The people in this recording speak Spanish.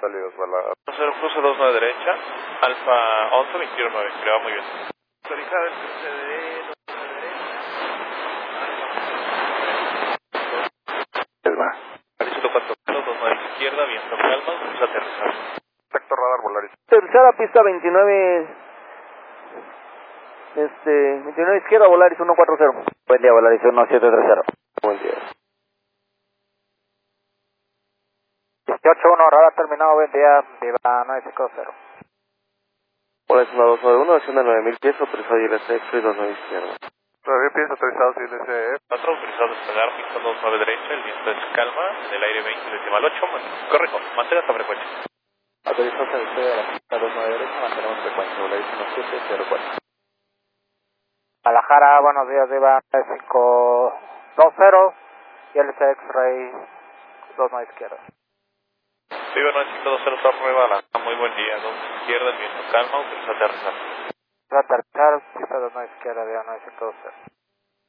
salidos, Bala. 0 cruce 29 derecha, Alfa 11, 21-9, que le va muy bien. Autorizado el cruce de 29 derecha. Elba. Arizona 4 0, 29 izquierda, viento calma, vamos a aterrizar. Sector radar, Volaris. Tercera pista 29, 29 izquierda, Volaris 140. Buen día, Volaris 1730. Buen día. 18-1, radar terminado, buen día, Viva 950. Volaris 1291, acción de 9000 pies, autorizado ILC, fluido 29 izquierda. 9 pies autorizados ILC. 4, autorizado despegar, pista 29 derecha, el viento es calma, en el aire 20 decimal 8, correcto, mantenga esta frecuencia. Autorizado se despegue de la pista 29 derecha, mantenemos frecuencia, Volaris 1704. Guadalajara, buenos días, Viva 520 y LC X-Ray 29 izquierda. Viva 9520, torre nueva, muy buen día, 2 izquierda, el viento calma, autorizado aterrizar. Aterrizar, pista 29 izquierda, Viva 9520.